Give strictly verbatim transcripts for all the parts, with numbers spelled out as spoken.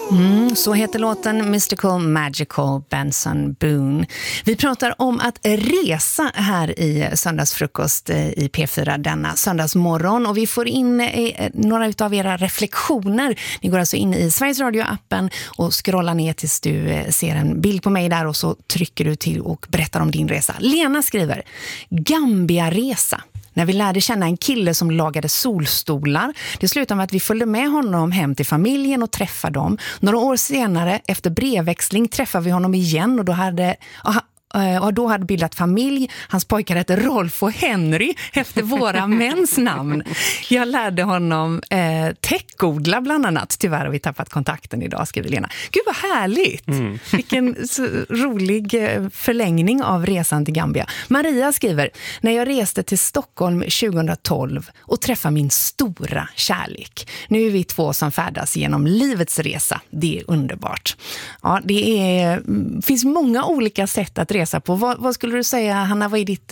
Mm, så heter låten Mystical Magical Benson Boone. Vi pratar om att resa här i söndagsfrukost i P fyra denna söndagsmorgon, och vi får in eh, några utav era reflektioner. Ni går alltså in i Sveriges Radio-appen och scrollar ner tills du eh, ser en bild på mig där, och så trycker du till och berättar om din resa. Lena skriver: Gambia-resa. När vi lärde känna en kille som lagade solstolar. Det slutade med att vi följde med honom hem till familjen och träffade dem. Några år senare, efter brevväxling, träffade vi honom igen, och då hade... och då hade bildat familj. Hans pojkar hette Rolf och Henry efter våra mäns namn. Jag lärde honom eh, täckodla bland annat. Tyvärr har vi tappat kontakten idag, skriver Lena. Gud vad härligt! Mm. Vilken så rolig förlängning av resan till Gambia. Maria skriver: när jag reste till Stockholm tjugohundratolv och träffade min stora kärlek. Nu är vi två som färdas genom livets resa. Det är underbart. Ja, det är, finns många olika sätt att resa på. Vad, vad skulle du säga, Hanna, vad är ditt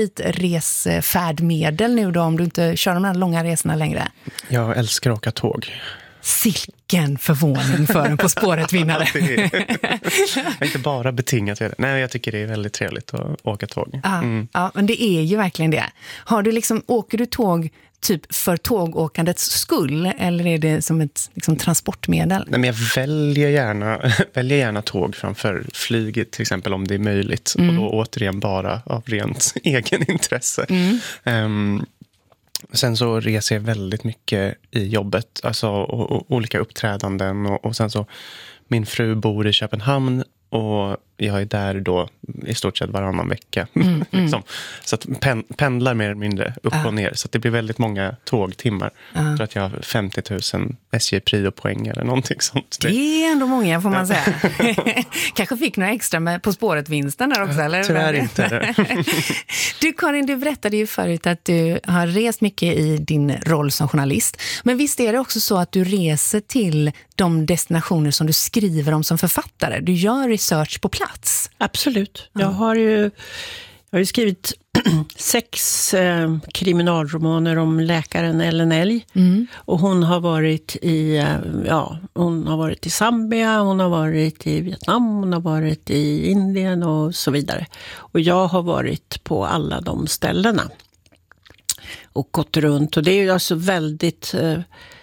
favoritresfärdmedel nu då, om du inte kör de här långa resorna längre? Jag älskar att åka tåg. Silken förvåning för en På spåret-vinnare. Ja, det är inte bara betingat. Nej, jag tycker det är väldigt trevligt att åka tåg. Mm. Ja, men det är ju verkligen det. Har du liksom, åker du tåg typ för tågåkandets skull, eller är det som ett liksom, transportmedel? Nej, men jag väljer gärna, väljer gärna tåg framför flyget, till exempel, om det är möjligt. Mm. Och då återigen bara av rent egen intresse. Mm. Um, sen så reser jag väldigt mycket i jobbet, alltså och, och, olika uppträdanden, och, och sen så min fru bor i Köpenhamn, och jag är där då i stort sett varannan vecka. Mm, liksom. mm. Så att pen, pendlar mer eller mindre upp uh. och ner. Så att det blir väldigt många tågtimmar. Uh. Jag tror att jag har femtio tusen S J-Prio-poäng eller någonting sånt. Det är ändå många, får man säga. Kanske fick några extra med På spåret-vinsten där också, eller? Tyvärr inte. Du, Karin, du berättade ju förut att du har rest mycket i din roll som journalist. Men visst är det också så att du reser till de destinationer som du skriver om som författare? Du gör research på plats. Absolut. Jag har ju, jag har ju skrivit sex eh, kriminalromaner om läkaren Ellen Elg. Mm. Och hon har varit i eh, ja, hon har varit i Zambia, hon har varit i Vietnam, hon har varit i Indien och så vidare. Och jag har varit på alla de ställena och gått runt. Och det är ju alltså väldigt... Eh,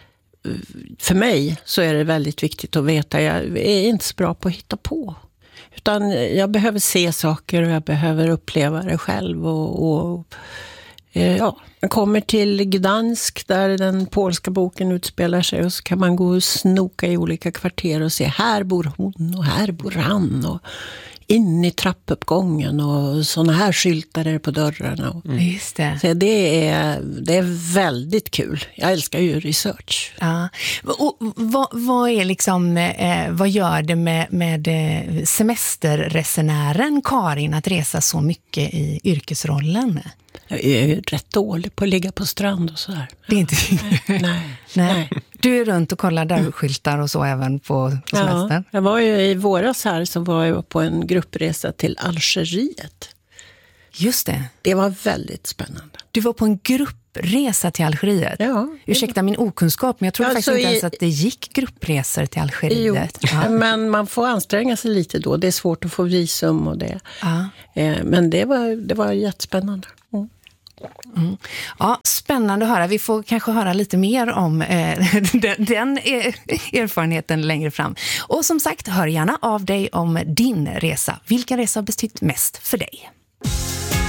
för mig så är det väldigt viktigt att veta. Jag är inte så bra på att hitta på. Utan jag behöver se saker och jag behöver uppleva det själv. Och, och ja, man kommer till Gdansk där den polska boken utspelar sig, och så kan man gå och snoka i olika kvarter och se, här bor hon och här bor han, och in i trappuppgången, och såna här skyltar är på dörrarna. Mm. Just det. Så det är, det är väldigt kul. Jag älskar ju research. Ja. Och vad, vad är liksom, eh, vad gör det med, med semesterresenären Karin att resa så mycket i yrkesrollen? Jag är ju rätt dålig på att ligga på strand och så här. Det är inte... Nej, nej, nej. Du är runt och kollar där skyltar och så även på, på semester. Ja, jag var ju i våras här, så var jag på en gruppresa till Algeriet. Just det. Det var väldigt spännande. Du var på en gruppresa till Algeriet? Ja. Ursäkta min okunskap, men jag tror ja, faktiskt inte i... ens att det gick gruppresor till Algeriet. Ja. Men man får anstränga sig lite då. Det är svårt att få visum och det. Ja. Men det var, det var jättespännande. Mm. Mm. Ja, spännande att höra. Vi får kanske höra lite mer om eh, den, den erfarenheten längre fram. Och som sagt, hör gärna av dig om din resa. Vilken resa har betytt mest för dig?